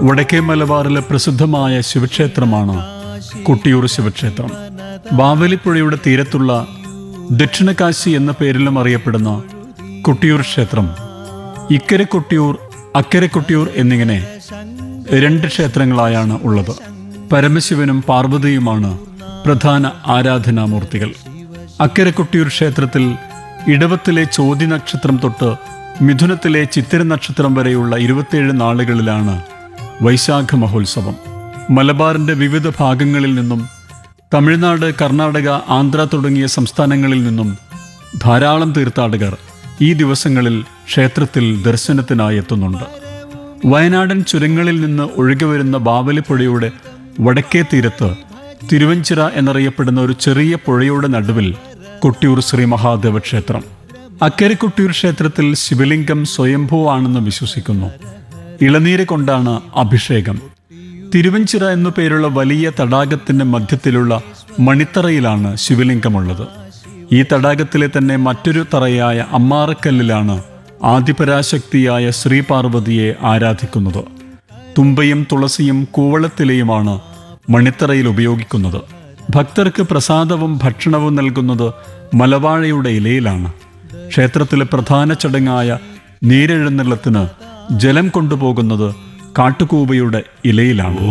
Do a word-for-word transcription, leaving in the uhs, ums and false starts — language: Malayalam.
വടക്കേ മലബാറിലെ പ്രസിദ്ധമായ ശിവക്ഷേത്രമാണ് കൊട്ടിയൂർ ശിവക്ഷേത്രം. ബാവലിപ്പുഴയുടെ തീരത്തുള്ള ദക്ഷിണകാശി എന്ന പേരിലും അറിയപ്പെടുന്ന കൊട്ടിയൂർ ക്ഷേത്രം ഇക്കരെ കൊട്ടിയൂർ അക്കരെ കൊട്ടിയൂർ എന്നിങ്ങനെ രണ്ട് ക്ഷേത്രങ്ങളായാണ് ഉള്ളത്. പരമശിവനും പാർവതിയുമാണ് പ്രധാന ആരാധനാമൂർത്തികൾ. അക്കരെ കൊട്ടിയൂർ ക്ഷേത്രത്തിൽ ഇടവത്തിലെ ചോതി നക്ഷത്രം തൊട്ട് മിഥുനത്തിലെ ചിത്തിര നക്ഷത്രം വരെയുള്ള ഇരുപത്തിയേഴ് നാളുകളിലാണ് വൈശാഖ മഹോത്സവം. മലബാറിൻ്റെ വിവിധ ഭാഗങ്ങളിൽ നിന്നും തമിഴ്നാട്, കർണാടക, ആന്ധ്ര തുടങ്ങിയ സംസ്ഥാനങ്ങളിൽ നിന്നും ധാരാളം തീർത്ഥാടകർ ഈ ദിവസങ്ങളിൽ ക്ഷേത്രത്തിൽ ദർശനത്തിനായി എത്തുന്നുണ്ട്. വയനാടൻ ചുരങ്ങളിൽ നിന്ന് ഒഴുകിവരുന്ന ബാവലിപ്പുഴയുടെ വടക്കേ തീരത്ത് തിരുവഞ്ചിറ എന്നറിയപ്പെടുന്ന ഒരു ചെറിയ പുഴയുടെ നടുവിൽ കൊട്ടിയൂർ ശ്രീ മഹാദേവ ക്ഷേത്രം. അക്കരെ കൊട്ടിയൂർ ക്ഷേത്രത്തിൽ ശിവലിംഗം സ്വയംഭൂ ആണെന്ന് വിശ്വസിക്കുന്നു. ഇളനീര് കൊണ്ടാണ് അഭിഷേകം. തിരുവഞ്ചിറ എന്നു പേരുള്ള വലിയ തടാകത്തിൻ്റെ മധ്യത്തിലുള്ള മണിത്തറയിലാണ് ശിവലിംഗമുള്ളത്. ഈ തടാകത്തിലെ തന്നെ മറ്റൊരു തറയായ അമ്മാറക്കല്ലിലാണ് ആദിപരാശക്തിയായ ശ്രീപാർവതിയെ ആരാധിക്കുന്നത്. തുമ്പയും തുളസിയും കൂവളത്തിലയുമാണ് മണിത്തറയിൽ ഉപയോഗിക്കുന്നത്. ഭക്തർക്ക് പ്രസാദവും ഭക്ഷണവും നൽകുന്നത് മലവാഴയുടെ ഇലയിലാണ്. ക്ഷേത്രത്തിലെ പ്രധാന ചടങ്ങായ നീരെഴുന്നള്ളത്തിന് ജലം കൊണ്ടുപോകുന്നത് കാട്ടുകൂവയുടെ ഇലയിലാണ്.